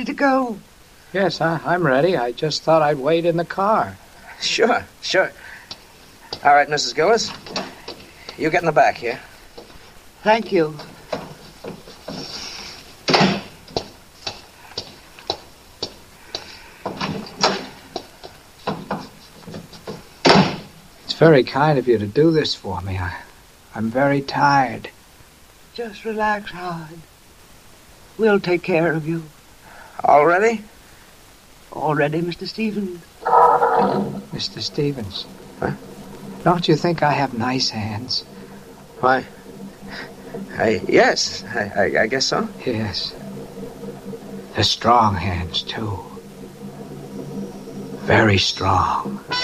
ready to go? Yes, I'm ready. I just thought I'd wait in the car. Sure. All right, Mrs. Gillis. You get in the back here. Thank you. It's very kind of you to do this for me. I'm very tired. Just relax, Howard. We'll take care of you. Already? Already, Mr. Stevens. Mr. Stevens. Huh? Don't you think I have nice hands? Why? Yes, I guess so. Yes. They're strong hands, too. Very strong.